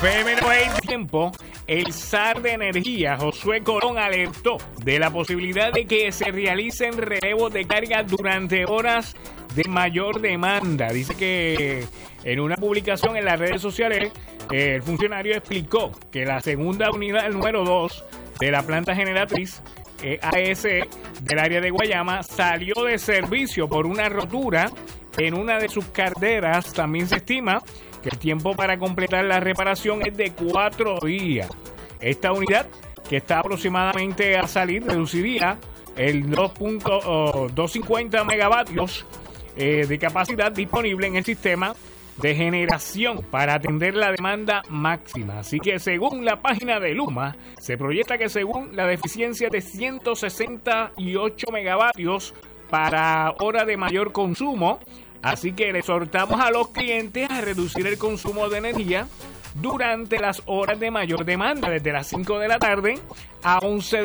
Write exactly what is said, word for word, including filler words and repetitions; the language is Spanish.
F M noventa tiempo, el zar de energía, Josué Colón, alertó de la posibilidad de que se realicen relevos de carga durante horas de mayor demanda. Dice que en una publicación en las redes sociales, el funcionario explicó que la segunda unidad, el número dos de la planta generatriz eh, A S del área de Guayama, salió de servicio por una rotura en una de sus calderas. También se estima que el tiempo para completar la reparación es de cuatro días. Esta unidad, que está aproximadamente a salir, reduciría el dos punto doscientos cincuenta megavatios eh, de capacidad disponible en el sistema de generación para atender la demanda máxima. Así que según la página de Luma, se proyecta que según la deficiencia de ciento sesenta y ocho megavatios para hora de mayor consumo. Así que le exhortamos a los clientes a reducir el consumo de energía durante las horas de mayor demanda, desde las cinco de la tarde a once